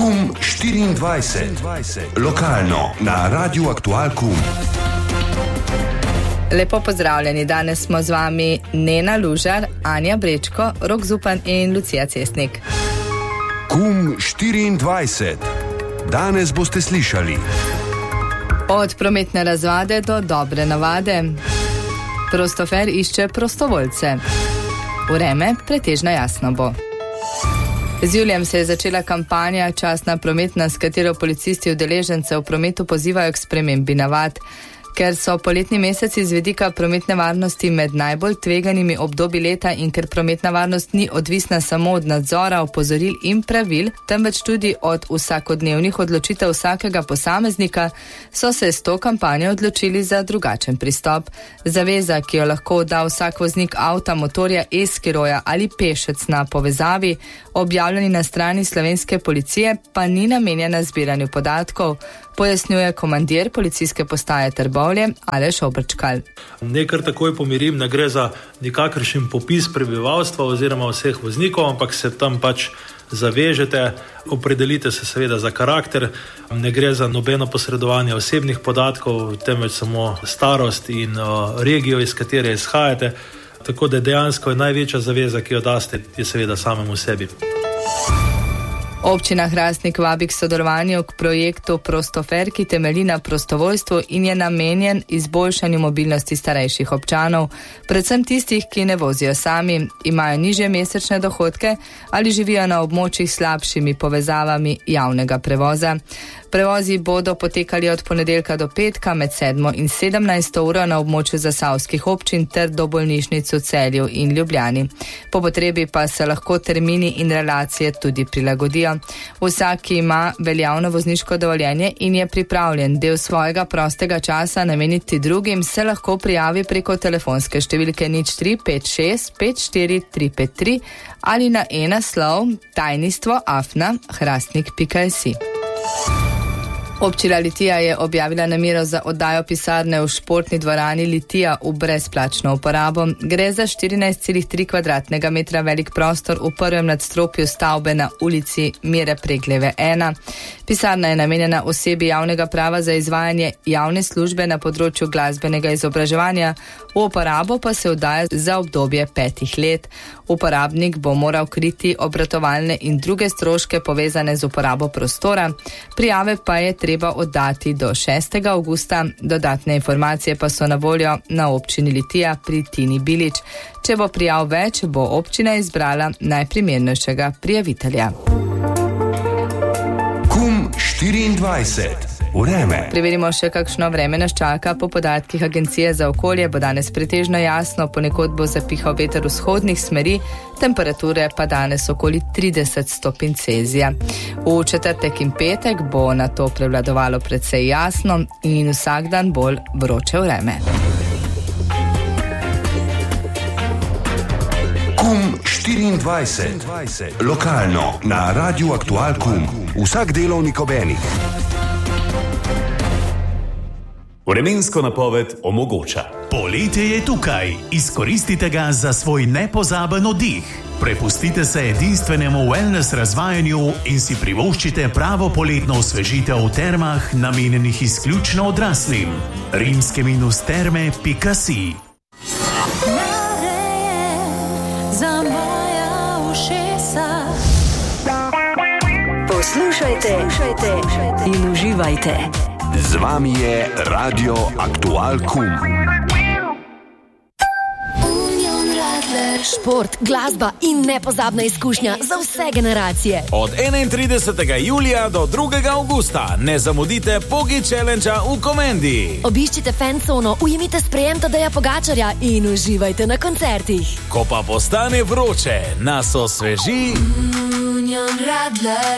KUM 24. Lokalno na Radiu Aktual KUM. Lepo pozdravljeni, danes smo z vami Nena Lužar, Anja Brečko, Rok Zupan in Lucija Cestnik. KUM 24. Danes boste slišali: od prometne razvade do dobre navade. Prostofer išče prostovoljce. Vreme pretežno jasno bo. Z julijem se je začela kampanja Častna prometna, s katero policisti udeležence v prometu pozivajo k spremembi navad. Ker so poletni meseci z vidika prometne varnosti med najbolj tveganimi obdobji leta in ker prometna varnost ni odvisna samo od nadzora, opozoril in pravil, temveč tudi od vsakodnevnih odločitev vsakega posameznika, so se s to kampanjo odločili za drugačen pristop. Zaveza, ki jo lahko da vsak voznik avta, motorja, e-skiroja ali pešec na povezavi, objavljeni na strani slovenske policije, pa ni namenjena zbiranju podatkov, pojasnjuje komandir policijske postaje Trbovlje Aleš Obrčkal. Nekar takoj pomirim, ne gre za nikakršen popis prebivalstva oziroma vseh voznikov, ampak se tam pač zavežete, opredelite se seveda za karakter, ne gre za nobeno posredovanje osebnih podatkov, temveč samo starost in regijo, iz katere izhajate, tako da dejansko je največja zaveza, ki jo daste, je seveda samemu sebi. Občina Hrastnik vabi k sodelovanju k projektu Prostofer, ki temelji na prostovoljstvu in je namenjen izboljšanju mobilnosti starejših občanov, predvsem tistih, ki ne vozijo sami, imajo nižje mesečne dohodke ali živijo na območjih s slabšimi povezavami javnega prevoza. Prevozi bodo potekali od ponedeljka do petka med 7 in 17 uro na območju zasavskih občin ter do bolnišnic v Celju in Ljubljani. Po potrebi pa se lahko termini in relacije tudi prilagodijo. Vsak, ki ima veljavno vozniško dovoljenje in je pripravljen del svojega prostega časa nameniti drugim, se lahko prijavi preko telefonske številke 0356 54 353 ali na e-naslov tajnistvo@hrastnik.si. Občina Litija je objavila namero za oddajo pisarne v športni dvorani Litija v brezplačno uporabo. Gre za 14,3 kvadratnega metra velik prostor v prvem nadstropju stavbe na ulici Mire Pregleve 1. Pisarna je namenjena osebi javnega prava za izvajanje javne službe na področju glasbenega izobraževanja, v uporabo pa se oddaja za obdobje 5 let. Uporabnik bo moral kriti obratovalne in druge stroške povezane z uporabo prostora, prijave pa je treba oddati do 6. avgusta, dodatne informacije pa so na voljo na občini Litija pri Tini Bilič. Če bo prijav več, bo občina izbrala najprimernejšega prijavitelja. KUM 24. Vreme. Preverimo še, kakšno vreme nas čaka. Po podatkih Agencije za okolje bo danes pretežno jasno, ponekod bo zapihal veter vzhodnih smeri, temperature pa danes okoli 30 stopinj Celzija. V četrtek in petek bo na to prevladovalo precej jasno in vsak dan bolj vroče vreme. KUM 24. Lokalno na Radiu Aktual KUM. Vsak delovnik ob enih. Vremensko napoved omogoča. Poletje je tukaj. Izkoristite ga za svoj nepozaben oddih. Prepustite se edinstvenemu wellness razvajanju in si privoščite pravo poletno osvežitev v termah, namenjenih izključno odraslim. rimske-terme.si. Poslušajte in uživajte. Z vami je Radio Aktual KUM. Šport, glasba in nepozabna izkušnja za vse generacije. Od 31. julija do 2. avgusta ne zamudite Pogi Challenge-a v Komendi. Obiščite fancono, ujemite sprejem Tadeja Pogačarja in uživajte na koncertih. Ko pa postane vroče, nas osveži Union Radler.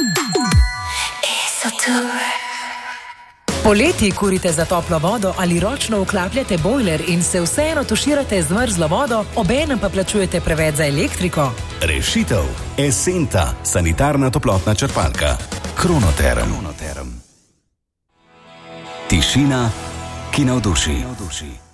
Poleti kurite za toplo vodo ali ročno vklapljate bojler in se vseeno tuširate z mrzlo vodo, obenem pa plačujete preveč za elektriko. Rešitev. Esenta, sanitarna toplotna črpalka. Kronoterm. Tišina, ki navduši.